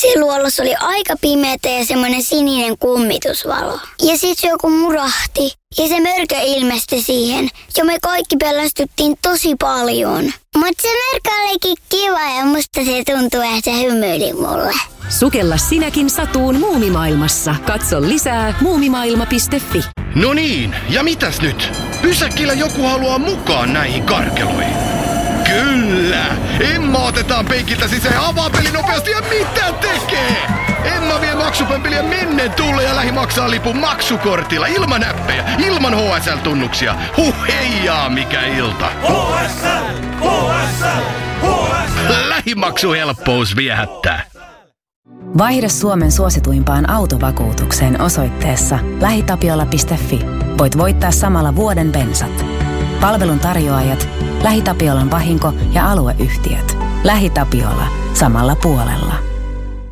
Se luolassa oli aika pimeätä ja semmoinen sininen kummitusvalo. Ja sit joku murahti ja se mörkö ilmestyi siihen. Ja me kaikki pelästyttiin tosi paljon. Mutta se mörkö olikin kiva ja musta se tuntui, että se hymyili mulle. Sukella sinäkin satuun Muumimaailmassa. Katso lisää muumimaailma.fi. No niin, ja mitäs nyt? Pysäkillä joku haluaa mukaan näihin karkeloihin. Kyllä! Emma otetaan penkiltä sisään, avaa peli nopeasti ja mitä tekee? Emma vie maksupömpeliä mennen tulle ja lähi maksaa lipun maksukortilla, ilman näppejä, ilman HSL-tunnuksia. Heijaa, mikä ilta! HSL! HSL! HSL! Lähimaksuhelppous viehättää. Vaihda Suomen suosituimpaan autovakuutukseen osoitteessa lähitapiola.fi. Voit voittaa samalla vuoden bensat. Palvelun tarjoajat, LähiTapiolan vahinko- ja alueyhtiöt. LähiTapiola. Samalla puolella.